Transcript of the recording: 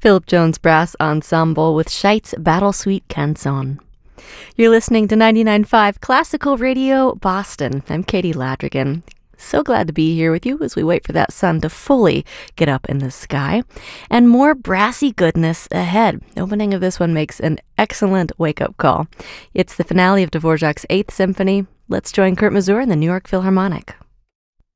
Philip Jones Brass Ensemble with Scheit's Battle Suite Canzone. You're listening to 99.5 Classical Radio Boston. I'm Katie Ladrigan. So glad to be here with you as we wait for that sun to fully get up in the sky. And more brassy goodness ahead. The opening of this one makes an excellent wake-up call. It's the finale of Dvorak's 8th Symphony. Let's join Kurt Masur and the New York Philharmonic.